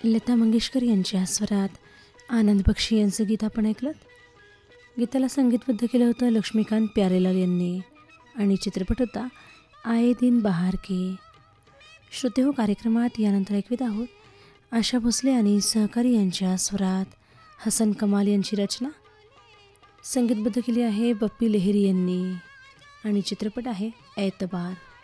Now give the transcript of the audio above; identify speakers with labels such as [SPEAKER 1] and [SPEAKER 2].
[SPEAKER 1] लता मंगेशकर यांच्या स्वरात आनंद बक्षी यांचं गीत आपण ऐकलं. गीताला संगीतबद्ध केलं होतं लक्ष्मीकांत प्यारेलाल यांनी आणि चित्रपट होता आये दिन बहार के. श्रोते हो, कार्यक्रमात यानंतर ऐकवीत आहोत आशा भोसले आणि सहकारी यांच्या स्वरात हसन कमाल यांची रचना. संगीतबद्ध केली आहे बप्पी लेहरी यांनी आणि चित्रपट आहे ऐतबार.